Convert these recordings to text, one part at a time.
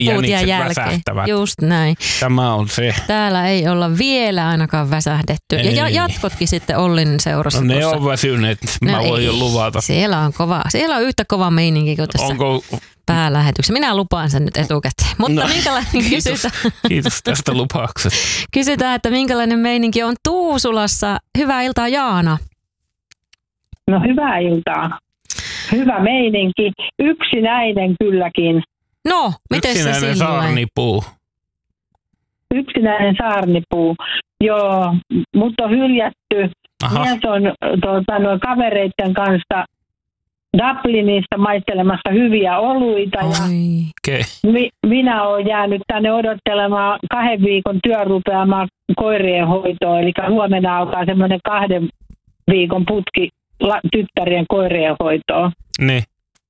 jänikset väsähtävät. Just näin. Tämä on se. Täällä ei olla vielä ainakaan väsähdetty. Ei. Ja jatkotkin sitten Ollin seurassa. No ne on väsyneet, mä voin jo luvata. Siellä on kova. Siellä on yhtä kova meininki kuin tässä päälähetyksessä. Minä lupaan sen nyt etukäteen. Mutta minkälainen Kiitos tästä lupauksesta. Kysytään, että minkälainen meininki on Tuusulassa. Hyvää iltaa, Jaana. No hyvää iltaa. Hyvä meininki. Yksinäinen kylläkin. No, miten se Yksinäinen saarnipuu. Yksinäinen saarnipuu. Joo, mut on hyljätty. Aha. Mies on kavereiden kanssa Dublinista maistelemassa hyviä oluita. Ja Okay. minä olen jäänyt tänne odottelemaan 2 viikon työrupeamaa koirien hoitoa. Eli huomenna alkaa semmoinen 2 viikon putki tyttärien koirien hoitoa. Niin.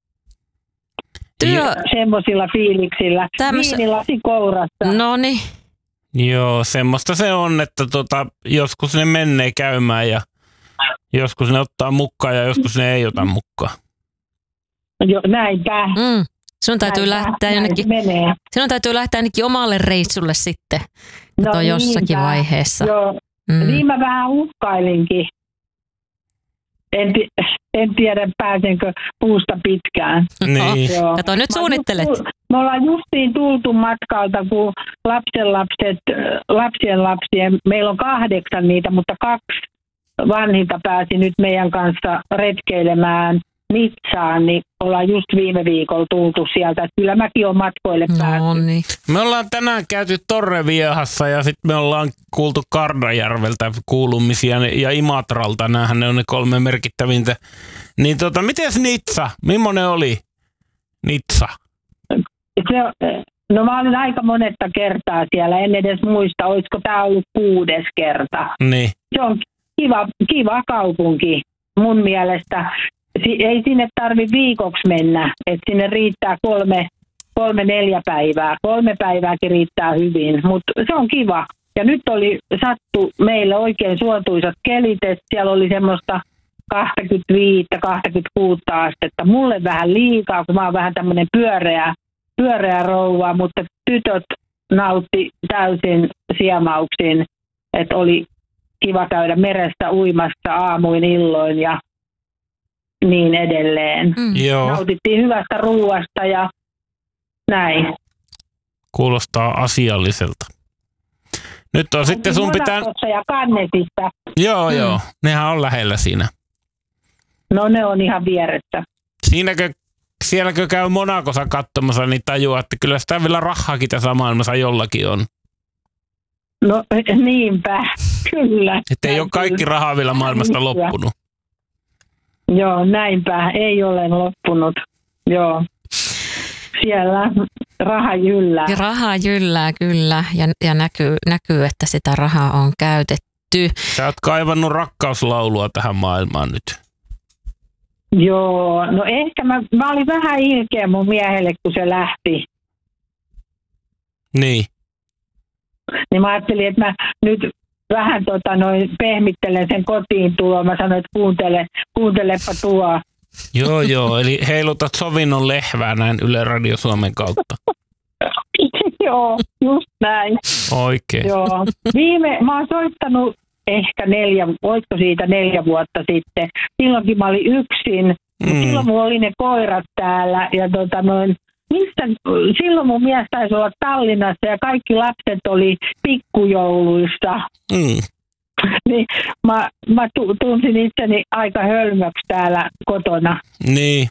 Semmoisilla fiiliksillä. Viinilasi kourassa. Noniin. Joo, semmoista se on, että joskus ne menee käymään ja joskus ne ottaa mukaan ja joskus ne ei ota mukaan. Joo, näinpä. Sinun täytyy lähteä jonnekin. Sinun täytyy lähteä ainakin omalle reissulle sitten. No, jossakin vaiheessa. Joo. Niin mä vähän uhkailinkin. En tiedä, pääsenkö puusta pitkään. Niin. Kato, nyt suunnittelet. Me ollaan justiin tultu matkalta, kun lapsien lapsien, meillä on 8 niitä, mutta 2 vanhinta pääsi nyt meidän kanssa retkeilemään Nitsaan, niin ollaan just viime viikolla tultu sieltä. Kyllä mäkin olen matkoille päässyt. Niin. Me ollaan tänään käyty Torreviehassa ja sitten me ollaan kuultu Kardajärveltä kuulumisia ja Imatralta. Nämähän ne on ne 3 merkittävintä. Niin mites Nitsa? Millainen oli Nitsa? No mä olin aika monetta kertaa siellä. En edes muista, olisiko tämä ollut 6. kerta. Niin. Se on kiva kaupunki mun mielestä. Ei sinne tarvitse viikoksi mennä, että sinne riittää 3-4 päivää. 3 päivääkin riittää hyvin, mutta se on kiva. Ja nyt sattu meille oikein suotuisat kelit, että siellä oli semmoista 25-26 astetta. Mulle vähän liikaa, kun mä oon vähän tämmöinen pyöreä rouva, mutta tytöt nautti täysin siemauksin, että oli kiva käydä merestä uimassa aamuin illoin ja niin edelleen. Joo. Nautittiin hyvästä ruuasta ja näin. Kuulostaa asialliselta. Nyt on sitten sun pitää... ja Kannetista. Joo. Nehän on lähellä siinä. No ne on ihan vieressä. Sielläkö käy Monacossa katsomassa, niin tajuaa, että kyllä sitä vielä rahaakin tässä maailmassa jollakin on. No niinpä, kyllä. Että ei ole kaikki rahaa vielä maailmasta loppunut. Joo, näinpä. Ei ole loppunut. Joo. Siellä raha jyllää. Ja raha jyllää kyllä ja näkyy, että sitä rahaa on käytetty. Sä oot kaivannut rakkauslaulua tähän maailmaan nyt. Joo, no ehkä mä olin vähän ilkeä mun miehelle, kun se lähti. Niin. Niin mä ajattelin, että mä nyt vähän pehmittelen sen kotiin tuloa. Mä sanoin, että kuuntelepa tuo. Joo, eli heilutat sovinnon lehvää näin Yle Radio Suomen kautta. Joo, just näin. Oikein. Joo. Mä oon soittanut ehkä 4 vuotta sitten. Silloinkin mä olin yksin. Silloin mulla oli ne koirat täällä ja silloin mun mies taisi olla Tallinnassa ja kaikki lapset oli pikkujouluissa. Niin mä tunsin itseni aika hölmöksi täällä kotona. Niin.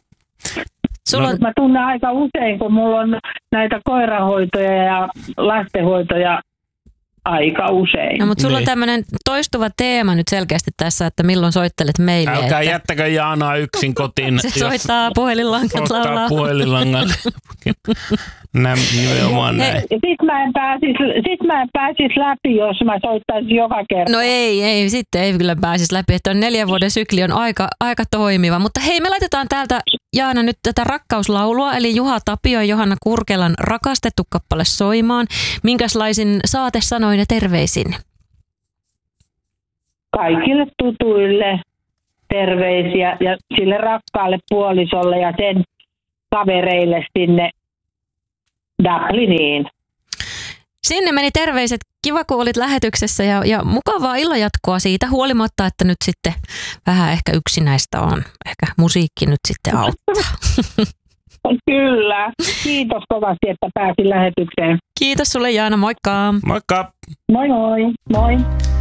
Mä tunnen aika usein, kun mulla on näitä koirahoitoja ja lastenhoitoja aika usein. No, mutta sulla on tämmöinen toistuva teema nyt selkeästi tässä, että milloin soittelet meille. Älkää jättäkö Jaanaa yksin kotiin. Se soittaa puhelinlangat laulaa. Soittaa puhelinlangat. Nimenomaan näin. Sit mä en pääsis läpi, jos mä soittaisin joka kerta. No ei, sitten ei kyllä pääsisi läpi, että on 4 vuoden sykli on aika toimiva. Mutta hei, me laitetaan täältä, Jaana, nyt tätä rakkauslaulua, eli Juha Tapio ja Johanna Kurkelan Rakastettu kappale soimaan. Minkäslaisin saatesanoin ja terveisin? Kaikille tutuille terveisiä ja sille rakkaalle puolisolle ja sen kavereille sinne Dubliniin. Sinne meni terveiset. Kiva, kun olit lähetyksessä ja mukavaa illanjatkoa siitä huolimatta, että nyt sitten vähän ehkä yksinäistä on. Ehkä musiikki nyt sitten auttaa. Kyllä. Kiitos kovasti, että pääsin lähetykseen. Kiitos sulle Jaana, moikka! Moikka! Moi moi! Moi!